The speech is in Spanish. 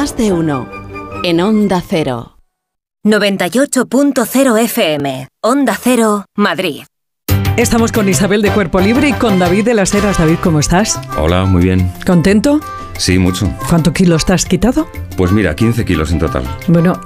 Más de uno. En Onda Cero. 98.0 FM. Onda Cero, Madrid. Estamos con Isabel de Cuerpo Libre y con David de las Heras. David, ¿cómo estás? Hola, muy bien. ¿Contento? Sí, mucho. ¿Cuántos kilos te has quitado? Pues mira, 15 kilos en total. Bueno,